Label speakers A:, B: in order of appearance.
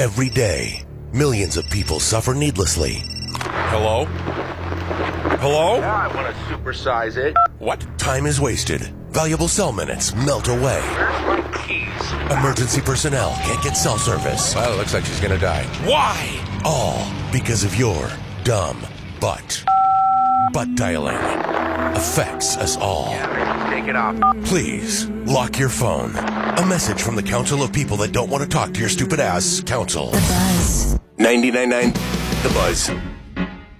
A: Every day, millions of people suffer needlessly.
B: Hello? Hello?
C: Yeah, I want to supersize it.
B: What?
A: Time is wasted. Valuable cell minutes melt away.
C: Where's my keys?
A: Emergency personnel can't get cell service.
B: Well, it looks like she's gonna die. Why?
A: All because of your dumb butt. Butt dialing affects us all.
C: Yeah, take it off.
A: Please, lock your phone. A message from the Council of People that don't want to talk to your stupid ass. Council.
D: The Buzz.
A: 99.9 The Buzz.